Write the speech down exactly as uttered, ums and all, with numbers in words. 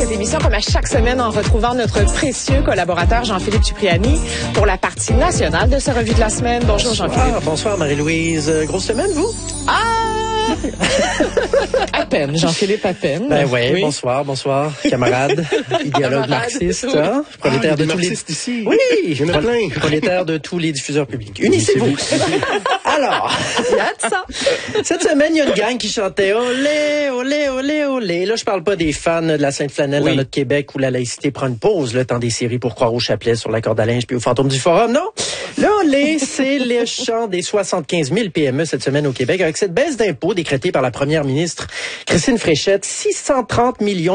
cette émission comme à chaque semaine en retrouvant notre précieux collaborateur Jean-Philippe Cipriani pour la partie nationale de ce revue de la semaine. Bonjour Jean-Philippe. Ah, bonsoir Marie-Louise. Grosse semaine, vous? Ah! À peine, Jean-Philippe, à peine. Ben ouais, oui. bonsoir, bonsoir, camarades, idéologues marxistes, oui. hein, prolétaires ah, de tous les... ici. Oui, il y en a plein. Prolétaires de tous les diffuseurs publics. Unissez-vous. Alors, il y a de ça. Cette semaine, il y a une gang qui chantait olé, olé, olé, olé. Là, je parle pas des fans de la Sainte-Flanelle oui. dans notre Québec où la laïcité prend une pause, le temps des séries pour croire au chapelet, sur la corde à linge puis au fantôme du forum. Non, le olé, c'est le chant des soixante-quinze mille P M E cette semaine au Québec avec cette baisse d'impôts décrétée par la première ministre Christine Fréchette, six cent trente millions